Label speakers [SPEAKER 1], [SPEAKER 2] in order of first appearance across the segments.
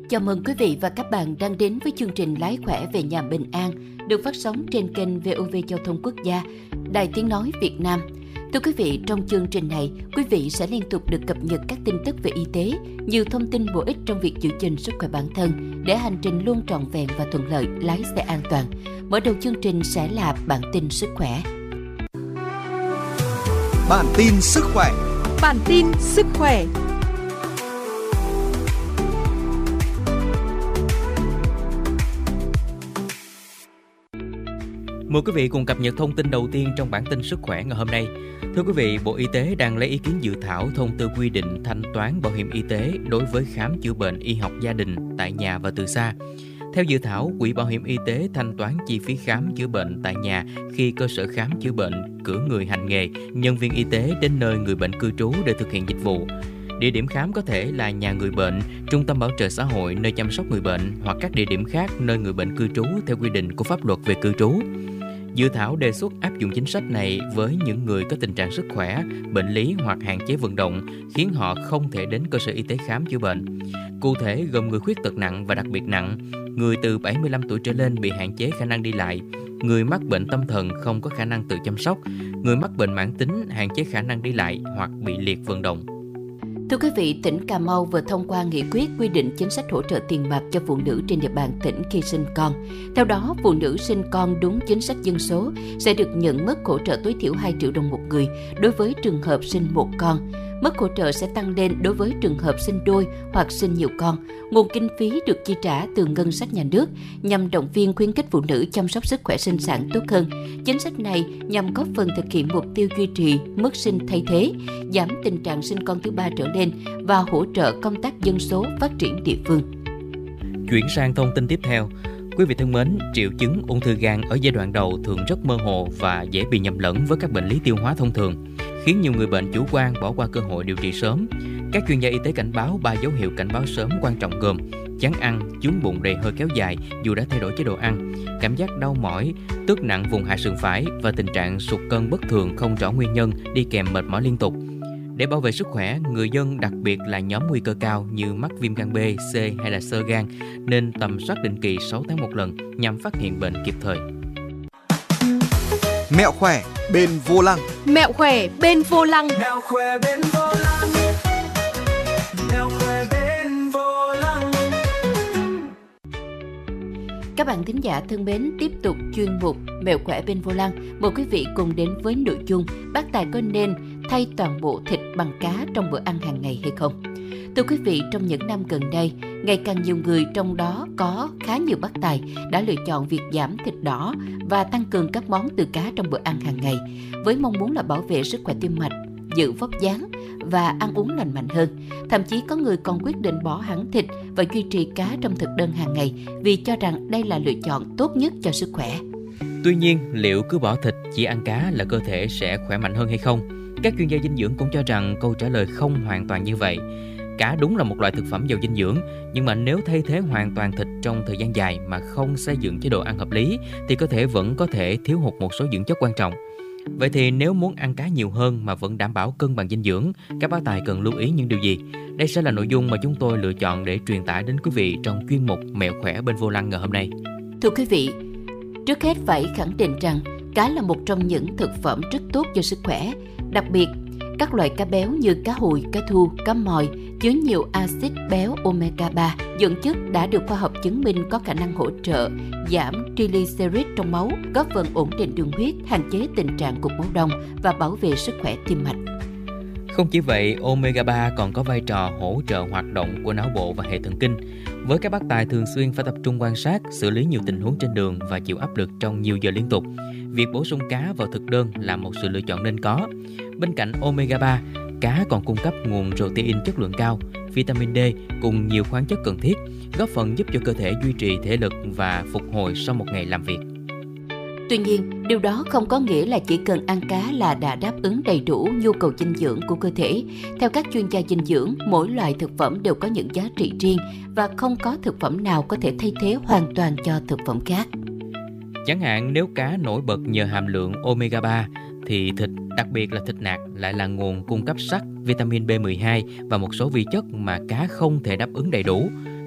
[SPEAKER 1] Chào mừng quý vị và các bạn đang đến với chương trình Lái khỏe về nhà bình an, được phát sóng trên kênh VOV Giao thông Quốc gia, Đài Tiếng nói Việt Nam. Thưa quý vị, trong chương trình này, quý vị sẽ liên tục được cập nhật các tin tức về y tế, nhiều thông tin bổ ích trong việc giữ gìn sức khỏe bản thân để hành trình luôn trọn vẹn và thuận lợi, lái xe an toàn. Mở đầu chương trình sẽ là bản tin sức khỏe.
[SPEAKER 2] Bản tin sức khỏe.
[SPEAKER 3] Bản tin sức khỏe.
[SPEAKER 4] Mời quý vị cùng cập nhật thông tin đầu tiên trong bản tin sức khỏe ngày hôm nay. Thưa quý vị, Bộ Y tế đang lấy ý kiến dự thảo thông tư quy định thanh toán bảo hiểm y tế đối với khám chữa bệnh y học gia đình tại nhà và từ xa. Theo dự thảo, Quỹ Bảo hiểm y tế thanh toán chi phí khám chữa bệnh tại nhà khi cơ sở khám chữa bệnh cử người hành nghề, nhân viên y tế đến nơi người bệnh cư trú để thực hiện dịch vụ. Địa điểm khám có thể là nhà người bệnh, trung tâm bảo trợ xã hội nơi chăm sóc người bệnh hoặc các địa điểm khác nơi người bệnh cư trú theo quy định của pháp luật về cư trú. Dự thảo đề xuất áp dụng chính sách này với những người có tình trạng sức khỏe, bệnh lý hoặc hạn chế vận động, khiến họ không thể đến cơ sở y tế khám chữa bệnh. Cụ thể gồm người khuyết tật nặng và đặc biệt nặng, người từ 75 tuổi trở lên bị hạn chế khả năng đi lại, người mắc bệnh tâm thần không có khả năng tự chăm sóc, người mắc bệnh mãn tính hạn chế khả năng đi lại hoặc bị liệt vận động.
[SPEAKER 1] Thưa quý vị, tỉnh Cà Mau vừa thông qua nghị quyết quy định chính sách hỗ trợ tiền bạc cho phụ nữ trên địa bàn tỉnh khi sinh con. Theo đó, phụ nữ sinh con đúng chính sách dân số sẽ được nhận mức hỗ trợ tối thiểu 2 triệu đồng một người đối với trường hợp sinh một con. Mức hỗ trợ sẽ tăng lên đối với trường hợp sinh đôi hoặc sinh nhiều con. Nguồn kinh phí được chi trả từ ngân sách nhà nước nhằm động viên khuyến khích phụ nữ chăm sóc sức khỏe sinh sản tốt hơn. Chính sách này nhằm góp phần thực hiện mục tiêu duy trì mức sinh thay thế, giảm tình trạng sinh con thứ 3 trở lên và hỗ trợ công tác dân số phát triển địa phương.
[SPEAKER 4] Chuyển sang thông tin tiếp theo. Quý vị thân mến, triệu chứng ung thư gan ở giai đoạn đầu thường rất mơ hồ và dễ bị nhầm lẫn với các bệnh lý tiêu hóa thông thường, khiến nhiều người bệnh chủ quan bỏ qua cơ hội điều trị sớm. Các chuyên gia y tế cảnh báo 3 dấu hiệu cảnh báo sớm quan trọng gồm chán ăn, chướng bụng đầy hơi kéo dài dù đã thay đổi chế độ ăn, cảm giác đau mỏi, tức nặng vùng hạ sườn phải và tình trạng sụt cân bất thường không rõ nguyên nhân đi kèm mệt mỏi liên tục. Để bảo vệ sức khỏe, người dân đặc biệt là nhóm nguy cơ cao như mắc viêm gan B, C hay là xơ gan nên tầm soát định kỳ 6 tháng một lần nhằm phát hiện bệnh kịp thời.
[SPEAKER 2] Mẹo khỏe bên vô lăng.
[SPEAKER 3] Mẹo khỏe bên vô lăng.
[SPEAKER 5] Mẹo khỏe bên vô lăng. Mẹo khỏe bên vô lăng.
[SPEAKER 1] Các bạn thính giả thân mến, tiếp tục chuyên mục Mẹo khỏe bên vô lăng. Mời quý vị cùng đến với nội dung bác tài có nên thay toàn bộ thịt bằng cá trong bữa ăn hàng ngày hay không? Thưa quý vị, trong những năm gần đây, ngày càng nhiều người, trong đó có khá nhiều bác tài, đã lựa chọn việc giảm thịt đỏ và tăng cường các món từ cá trong bữa ăn hàng ngày, với mong muốn là bảo vệ sức khỏe tim mạch, giữ vóc dáng và ăn uống lành mạnh hơn. Thậm chí có người còn quyết định bỏ hẳn thịt và duy trì cá trong thực đơn hàng ngày vì cho rằng đây là lựa chọn tốt nhất cho sức khỏe.
[SPEAKER 4] Tuy nhiên, liệu cứ bỏ thịt chỉ ăn cá là cơ thể sẽ khỏe mạnh hơn hay không? Các chuyên gia dinh dưỡng cũng cho rằng câu trả lời không hoàn toàn như vậy. Cá đúng là một loại thực phẩm giàu dinh dưỡng, nhưng mà nếu thay thế hoàn toàn thịt trong thời gian dài mà không xây dựng chế độ ăn hợp lý thì cơ thể vẫn có thể thiếu hụt một số dưỡng chất quan trọng. Vậy thì nếu muốn ăn cá nhiều hơn mà vẫn đảm bảo cân bằng dinh dưỡng, các bác tài cần lưu ý những điều gì? Đây sẽ là nội dung mà chúng tôi lựa chọn để truyền tải đến quý vị trong chuyên mục Mẹo khỏe bên vô lăng ngày hôm nay.
[SPEAKER 1] Thưa quý vị, trước hết phải khẳng định rằng cá là một trong những thực phẩm rất tốt cho sức khỏe. Đặc biệt, các loại cá béo như cá hồi, cá thu, cá mòi chứa nhiều axit béo omega 3, dưỡng chất đã được khoa học chứng minh có khả năng hỗ trợ giảm triglycerid trong máu, góp phần ổn định đường huyết, hạn chế tình trạng cục máu đông và bảo vệ sức khỏe tim mạch.
[SPEAKER 4] Không chỉ vậy, omega 3 còn có vai trò hỗ trợ hoạt động của não bộ và hệ thần kinh. Với các bác tài thường xuyên phải tập trung quan sát, xử lý nhiều tình huống trên đường và chịu áp lực trong nhiều giờ liên tục, việc bổ sung cá vào thực đơn là một sự lựa chọn nên có. Bên cạnh omega 3, cá còn cung cấp nguồn protein chất lượng cao, vitamin D cùng nhiều khoáng chất cần thiết, góp phần giúp cho cơ thể duy trì thể lực và phục hồi sau một ngày làm việc.
[SPEAKER 1] Tuy nhiên, điều đó không có nghĩa là chỉ cần ăn cá là đã đáp ứng đầy đủ nhu cầu dinh dưỡng của cơ thể. Theo các chuyên gia dinh dưỡng, mỗi loại thực phẩm đều có những giá trị riêng và không có thực phẩm nào có thể thay thế hoàn toàn cho thực phẩm khác.
[SPEAKER 4] Chẳng hạn nếu cá nổi bật nhờ hàm lượng omega 3 thì thịt, đặc biệt là thịt nạc, lại là nguồn cung cấp sắt, vitamin B12 và một số vi chất mà cá không thể đáp ứng đầy đủ.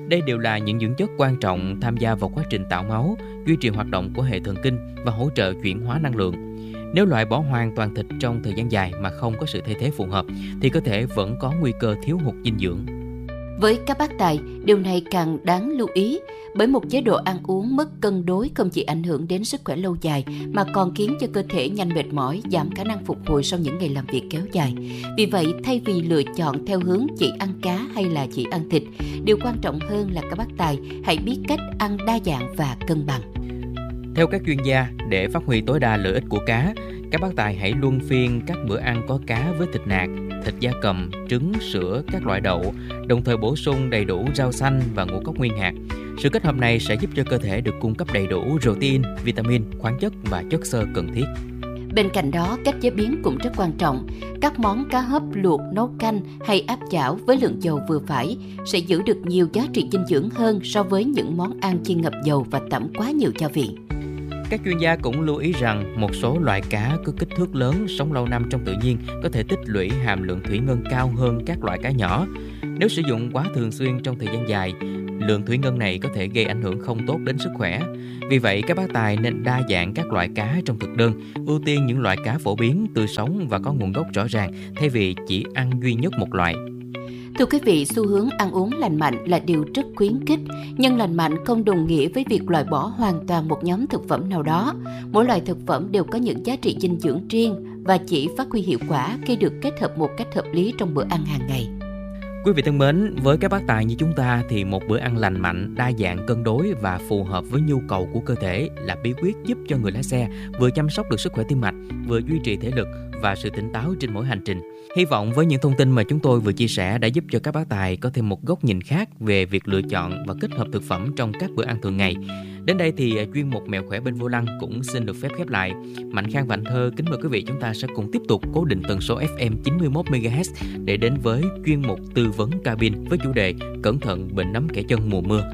[SPEAKER 4] Đây đều là những dưỡng chất quan trọng tham gia vào quá trình tạo máu, duy trì hoạt động của hệ thần kinh và hỗ trợ chuyển hóa năng lượng. Nếu loại bỏ hoàn toàn thịt trong thời gian dài mà không có sự thay thế phù hợp thì cơ thể vẫn có nguy cơ thiếu hụt dinh dưỡng.
[SPEAKER 1] Với các bác tài, điều này càng đáng lưu ý bởi một chế độ ăn uống mất cân đối không chỉ ảnh hưởng đến sức khỏe lâu dài mà còn khiến cho cơ thể nhanh mệt mỏi, giảm khả năng phục hồi sau những ngày làm việc kéo dài. Vì vậy, thay vì lựa chọn theo hướng chỉ ăn cá hay là chỉ ăn thịt, điều quan trọng hơn là các bác tài hãy biết cách ăn đa dạng và cân bằng.
[SPEAKER 4] Theo các chuyên gia, để phát huy tối đa lợi ích của cá, các bác tài hãy luân phiên các bữa ăn có cá với thịt nạc, thịt gia cầm, trứng, sữa, các loại đậu, đồng thời bổ sung đầy đủ rau xanh và ngũ cốc nguyên hạt. Sự kết hợp này sẽ giúp cho cơ thể được cung cấp đầy đủ protein, vitamin, khoáng chất và chất xơ cần thiết.
[SPEAKER 1] Bên cạnh đó, cách chế biến cũng rất quan trọng. Các món cá hấp luộc, nấu canh hay áp chảo với lượng dầu vừa phải sẽ giữ được nhiều giá trị dinh dưỡng hơn so với những món ăn chiên ngập dầu và tẩm quá nhiều gia vị.
[SPEAKER 4] Các chuyên gia cũng lưu ý rằng một số loại cá có kích thước lớn, sống lâu năm trong tự nhiên có thể tích lũy hàm lượng thủy ngân cao hơn các loại cá nhỏ. Nếu sử dụng quá thường xuyên trong thời gian dài, lượng thủy ngân này có thể gây ảnh hưởng không tốt đến sức khỏe. Vì vậy, các bác tài nên đa dạng các loại cá trong thực đơn, ưu tiên những loại cá phổ biến, tươi sống và có nguồn gốc rõ ràng thay vì chỉ ăn duy nhất một loại.
[SPEAKER 1] Thưa quý vị, xu hướng ăn uống lành mạnh là điều rất khuyến khích, nhưng lành mạnh không đồng nghĩa với việc loại bỏ hoàn toàn một nhóm thực phẩm nào đó. Mỗi loại thực phẩm đều có những giá trị dinh dưỡng riêng và chỉ phát huy hiệu quả khi được kết hợp một cách hợp lý trong bữa ăn hàng ngày.
[SPEAKER 4] Quý vị thân mến, với các bác tài như chúng ta thì một bữa ăn lành mạnh, đa dạng, cân đối và phù hợp với nhu cầu của cơ thể là bí quyết giúp cho người lái xe vừa chăm sóc được sức khỏe tim mạch, vừa duy trì thể lực và sự tỉnh táo trên mỗi hành trình. Hy vọng với những thông tin mà chúng tôi vừa chia sẻ đã giúp cho các bác tài có thêm một góc nhìn khác về việc lựa chọn và kết hợp thực phẩm trong các bữa ăn thường ngày. Đến đây thì chuyên mục Mẹo Khỏe Bên Vô Lăng cũng xin được phép khép lại. Mạnh Khang và Anh Thơ kính mời quý vị chúng ta sẽ cùng tiếp tục cố định tần số FM 91 MHz để đến với chuyên mục Tư vấn cabin với chủ đề Cẩn thận bệnh nấm kẻ chân mùa mưa.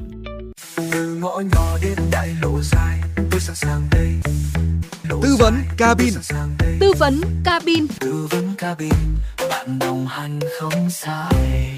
[SPEAKER 5] Từ ngõ nhỏ đến đại lộ dài, tôi sẵn sàng đây.
[SPEAKER 2] Tư vấn cabin.
[SPEAKER 3] Tư vấn cabin.
[SPEAKER 5] Tư vấn cabin, bạn đồng hành không sai.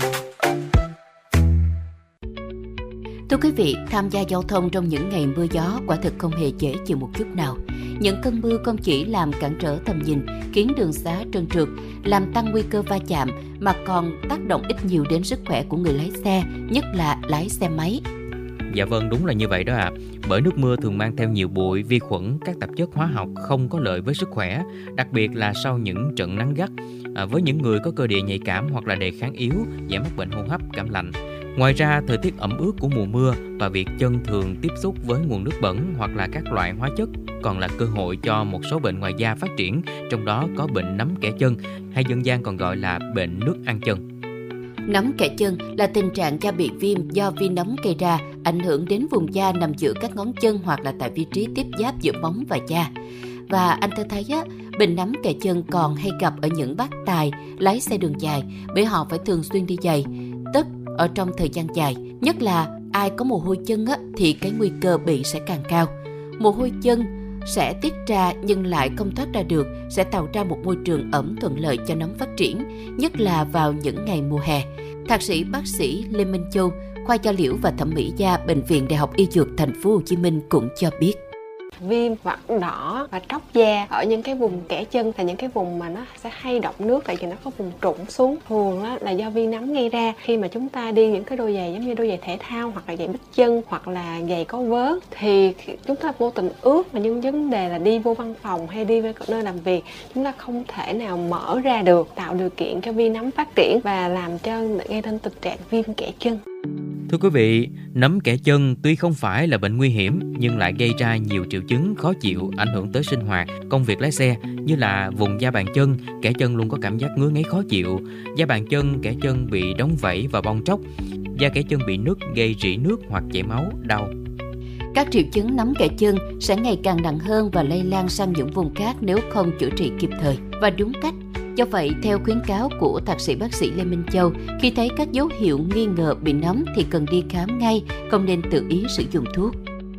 [SPEAKER 1] Thưa quý vị, tham gia giao thông trong những ngày mưa gió quả thực không hề dễ chịu một chút nào. Những cơn mưa không chỉ làm cản trở tầm nhìn, khiến đường xá trơn trượt, làm tăng nguy cơ va chạm, mà còn tác động ít nhiều đến sức khỏe của người lái xe, nhất là lái xe máy.
[SPEAKER 4] Dạ vâng, đúng là như vậy đó ạ. Bởi nước mưa thường mang theo nhiều bụi, vi khuẩn, các tạp chất hóa học không có lợi với sức khỏe, đặc biệt là sau những trận nắng gắt. Với những người có cơ địa nhạy cảm hoặc là đề kháng yếu, dễ mắc bệnh hô hấp, cảm lạnh. Ngoài ra, thời tiết ẩm ướt của mùa mưa và việc chân thường tiếp xúc với nguồn nước bẩn hoặc là các loại hóa chất còn là cơ hội cho một số bệnh ngoài da phát triển, trong đó có bệnh nấm kẻ chân hay dân gian còn gọi là bệnh nước ăn chân.
[SPEAKER 1] Nấm kẻ chân là tình trạng da bị viêm do vi nấm gây ra, ảnh hưởng đến vùng da nằm giữa các ngón chân hoặc là tại vị trí tiếp giáp giữa móng và da. Và anh ta thấy bệnh nấm kẻ chân còn hay gặp ở những bác tài lái xe đường dài, bởi họ phải thường xuyên đi giày, tất ở trong thời gian dài. Nhất là ai có mồ hôi chân thì cái nguy cơ bị sẽ càng cao. Mồ hôi chân sẽ tiết ra nhưng lại không thoát ra được, sẽ tạo ra một môi trường ẩm thuận lợi cho nấm phát triển, nhất là vào những ngày mùa hè. Thạc sĩ bác sĩ Lê Minh Châu, khoa da liễu và thẩm mỹ da, Bệnh viện Đại học Y Dược Thành phố Hồ Chí Minh cũng cho biết.
[SPEAKER 6] Viêm hoặc đỏ và tróc da ở những cái vùng kẽ chân là những cái vùng mà nó sẽ hay đọng nước, tại vì nó có vùng trũng xuống. Thường là do vi nấm gây ra. Khi mà chúng ta đi những cái đôi giày giống như đôi giày thể thao hoặc là giày bít chân hoặc là giày có vớ thì chúng ta vô tình ướt, mà những vấn đề là đi vô văn phòng hay đi về nơi làm việc chúng ta không thể nào mở ra được, tạo điều kiện cho vi nấm phát triển và làm cho gây nên tình trạng viêm kẽ chân.
[SPEAKER 4] Thưa quý vị, nấm kẽ chân tuy không phải là bệnh nguy hiểm nhưng lại gây ra nhiều triệu chứng khó chịu, ảnh hưởng tới sinh hoạt, công việc lái xe, như là vùng da bàn chân, kẽ chân luôn có cảm giác ngứa ngáy khó chịu, da bàn chân, kẽ chân bị đóng vảy và bong tróc, da kẽ chân bị nứt gây rỉ nước hoặc chảy máu, đau.
[SPEAKER 1] Các triệu chứng nấm kẽ chân sẽ ngày càng nặng hơn và lây lan sang những vùng khác nếu không chữa trị kịp thời và đúng cách. Do vậy, theo khuyến cáo của thạc sĩ bác sĩ Lê Minh Châu, khi thấy các dấu hiệu nghi ngờ bị nấm thì cần đi khám ngay, không nên tự ý sử dụng thuốc.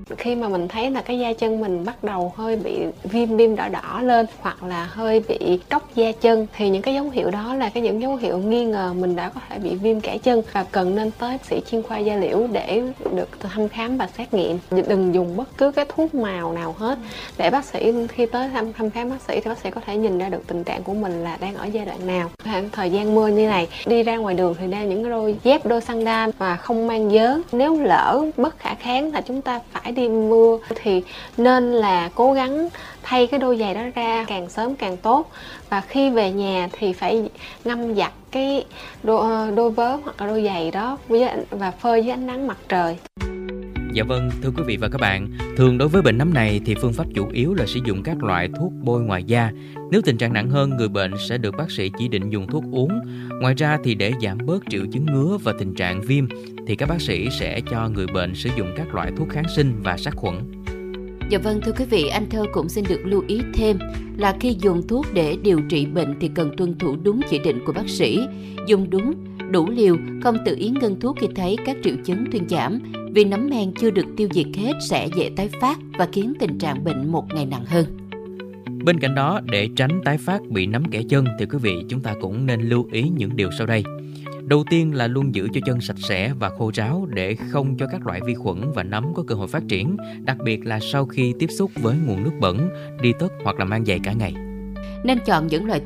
[SPEAKER 6] Khi mà mình thấy là cái da chân mình bắt đầu hơi bị viêm đỏ đỏ lên hoặc là hơi bị tróc da chân thì những cái dấu hiệu đó là những dấu hiệu nghi ngờ mình đã có thể bị viêm kẽ chân và cần nên tới bác sĩ chuyên khoa da liễu để được thăm khám và xét nghiệm. Đừng dùng bất cứ cái thuốc màu nào hết, để bác sĩ khi tới thăm khám bác sĩ thì bác sĩ có thể nhìn ra được tình trạng của mình là đang ở giai đoạn nào. Thời gian mưa như này, đi ra ngoài đường thì đeo những cái đôi dép, đôi sandal và không mang vớ. Nếu lỡ bất khả kháng là chúng ta phải đi mưa thì nên là cố gắng thay cái đôi giày đó ra càng sớm càng tốt. Và khi về nhà thì phải ngâm giặt cái đôi vớ hoặc là đôi giày đó và phơi dưới ánh nắng mặt trời.
[SPEAKER 4] Dạ vâng, thưa quý vị và các bạn, thường đối với bệnh nấm này thì phương pháp chủ yếu là sử dụng các loại thuốc bôi ngoài da. Nếu tình trạng nặng hơn, người bệnh sẽ được bác sĩ chỉ định dùng thuốc uống. Ngoài ra thì để giảm bớt triệu chứng ngứa và tình trạng viêm thì các bác sĩ sẽ cho người bệnh sử dụng các loại thuốc kháng sinh và sát khuẩn.
[SPEAKER 1] Dạ vâng, thưa quý vị, anh Thơ cũng xin được lưu ý thêm là khi dùng thuốc để điều trị bệnh thì cần tuân thủ đúng chỉ định của bác sĩ, dùng đúng, đủ liều, không tự ý ngưng thuốc khi thấy các triệu chứng thuyên giảm. Vì nấm men chưa được tiêu diệt hết sẽ dễ tái phát và khiến tình trạng bệnh một ngày nặng hơn.
[SPEAKER 4] Bên cạnh đó, để tránh tái phát bị nấm kẽ chân thì quý vị chúng ta cũng nên lưu ý những điều sau đây. Đầu tiên là luôn giữ cho chân sạch sẽ và khô ráo để không cho các loại vi khuẩn và nấm có cơ hội phát triển, đặc biệt là sau khi tiếp xúc với nguồn nước bẩn, đi tất hoặc là mang giày cả ngày.
[SPEAKER 1] Nên chọn những loại